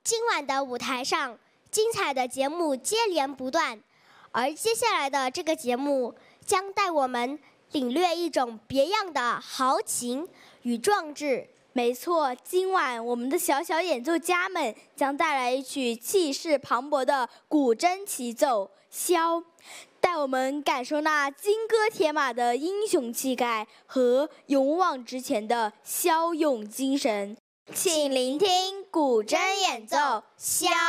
今晚的舞台上，精彩的节目接连不断，而接下来的这个节目将带我们领略一种别样的豪情与壮志。 没错，今晚我们的小小演奏家们将带来一曲气势磅礴的古筝齐奏《萧》，带我们感受那金戈铁马的英雄气概和勇往直前的骁勇精神。请聆听古筝演奏《萧》。